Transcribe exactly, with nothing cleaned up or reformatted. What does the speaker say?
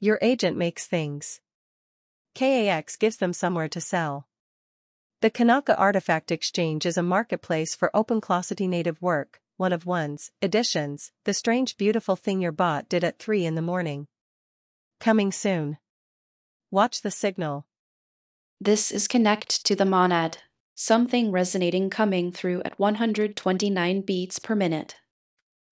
Your agent makes things. K A X gives them somewhere to sell. The Kanaka Artifact Exchange is a marketplace for open-closet native work, one of one's editions, the strange beautiful thing your bot did at three in the morning. Coming soon. Watch the signal. This is Connect to the Monad. Something resonating coming through at one hundred twenty-nine beats per minute.